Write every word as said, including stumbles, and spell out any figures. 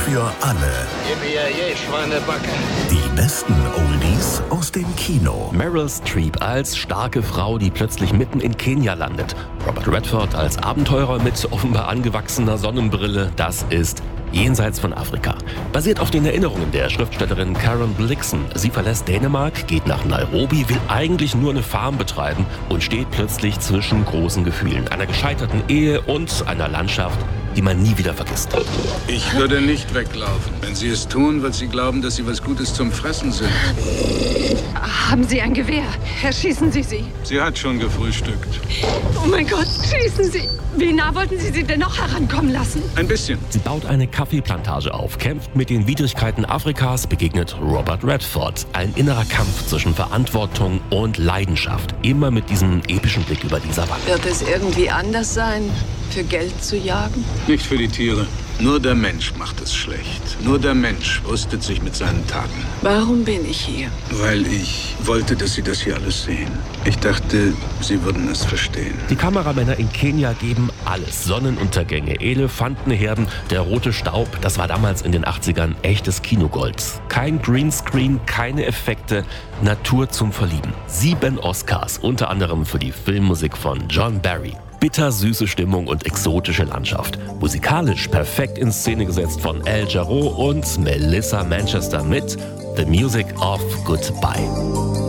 für alle. Yippie, Schweinebacke. Die besten Oldies aus dem Kino. Meryl Streep als starke Frau, die plötzlich mitten in Kenia landet. Robert Redford als Abenteurer mit offenbar angewachsener Sonnenbrille. Das ist Jenseits von Afrika. Basiert auf den Erinnerungen der Schriftstellerin Karen Blixen. Sie verlässt Dänemark, geht nach Nairobi, will eigentlich nur eine Farm betreiben und steht plötzlich zwischen großen Gefühlen. Einer gescheiterten Ehe und einer Landschaft, die man nie wieder vergisst. Ich würde nicht weglaufen. Wenn Sie es tun, wird sie glauben, dass Sie was Gutes zum Fressen sind. Haben Sie ein Gewehr? Erschießen Sie sie. Sie hat schon gefrühstückt. Oh mein Gott, schießen Sie! Wie nah wollten Sie sie denn noch herankommen lassen? Ein bisschen. Sie baut eine Kaffeeplantage auf, kämpft mit den Widrigkeiten Afrikas, begegnet Robert Redford. Ein innerer Kampf zwischen Verantwortung und Leidenschaft. Immer mit diesem epischen Blick über die Savanne. Wird es irgendwie anders sein, für Geld zu jagen? Nicht für die Tiere. Nur der Mensch macht es schlecht. Nur der Mensch rüstet sich mit seinen Taten. Warum bin ich hier? Weil ich wollte, dass Sie das hier alles sehen. Ich dachte, Sie würden es verstehen. Die Kameramänner in Kenia geben alles. Sonnenuntergänge, Elefantenherden, der rote Staub. Das war damals in den achtzigern echtes Kinogold. Kein Greenscreen, keine Effekte, Natur zum Verlieben. Sieben Oscars, unter anderem für die Filmmusik von John Barry. Bittersüße Stimmung und exotische Landschaft. Musikalisch perfekt in Szene gesetzt von Al Jarreau und Melissa Manchester mit The Music of Goodbye.